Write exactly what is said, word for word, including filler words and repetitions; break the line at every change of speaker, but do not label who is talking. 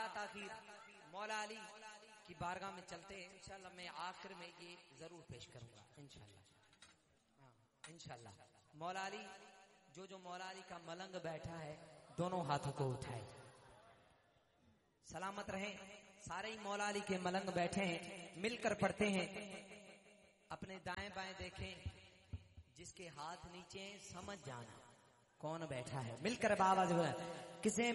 हजरात आखिर मौला अली की बारगाह में चलते हैं। इंशाल्लाह मैं आखिर में ये जरूर पेश करूंगा इंशाल्लाह। हाँ इंशाल्लाह। मौला अली, जो जो मौला अली का मलंग बैठा है दोनों हाथों को उठाए, सलामत रहें। सारे ही मौला अली के मलंग बैठे हैं, मिलकर पढ़ते हैं। अपने दाएं बाएं देखें, जिसके हाथ नीचे समझ जाना कौन बैठा है। मिलकर बाबा जो है किसे